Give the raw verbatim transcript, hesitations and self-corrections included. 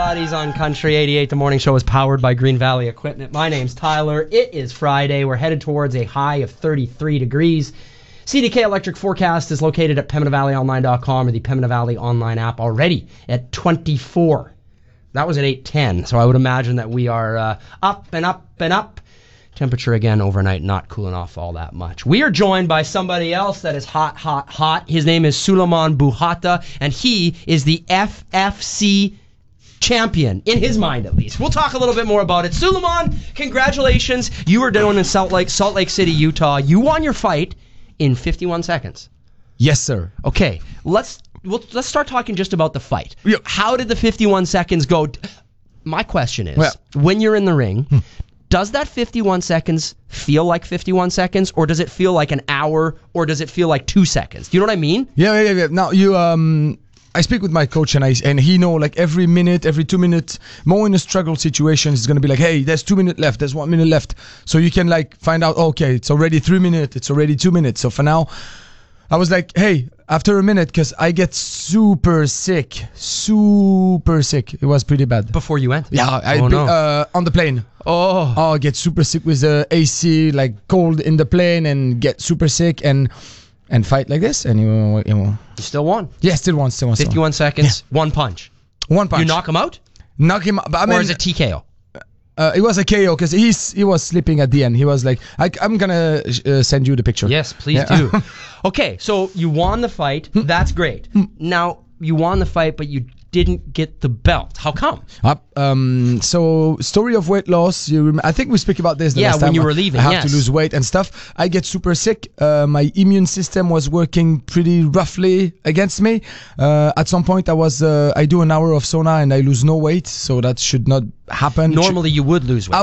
Buddies on Country eighty-eight. The morning show is powered by Green Valley Equipment. My name's Tyler. It is Friday. We're headed towards a high of thirty-three degrees. C D K Electric Forecast is located at Pembina Valley Online dot com or the Pembina Valley Online app, already at twenty-four. That was at eight ten, so I would imagine that we are uh, up and up and up. Temperature again overnight not cooling off all that much. We are joined by somebody else that is hot, hot, hot. His name is Sulaiman Bouhatta, and he is the F F C champion, in his mind at least. We'll talk a little bit more about it. Sulaiman, congratulations. You were down in Salt Lake, Salt Lake City, Utah. You won your fight in fifty-one seconds. Yes, sir. Okay, let's we'll, let's start talking just about the fight. Yeah. How did the fifty-one seconds go? My question is, well, when you're in the ring, hmm. does that fifty-one seconds feel like fifty-one seconds, or does it feel like an hour, or does it feel like two seconds? Do you know what I mean? Yeah, yeah, yeah. Now, you, um, I speak with my coach, and I and he know like every minute, every two minutes, more in a struggle situation, he's going to be like, hey, there's two minutes left, there's one minute left. So you can like find out, okay, it's already three minutes, it's already two minutes. So for now, I was like, hey, after a minute, because I get super sick, super sick. It was pretty bad. Before you went? Yeah, I oh, be, no. uh, on the plane. Oh. Oh, I get super sick with the A C, like cold in the plane, and get super sick and and fight like this. And you, you, you still won? Yeah, still won, still won. Still fifty-one won. seconds, yeah. one punch. One punch. You knock him out? Knock him out. But I mean, or is it T K O? Uh, it was a K O because he's he was sleeping at the end. He was like, I, I'm gonna uh, send you the picture. Yes, please yeah. do. Okay, so you won the fight. That's great. Now you won the fight, but you didn't get the belt. How come? Uh, um, so story of weight loss. You, rem- I think we speak about this. The yeah, last when time. you were leaving. I have yes. to lose weight and stuff. I get super sick. Uh, my immune system was working pretty roughly against me. Uh, at some point, I was uh, I do an hour of sauna and I lose no weight, so that should not happen. Normally, you would lose weight. I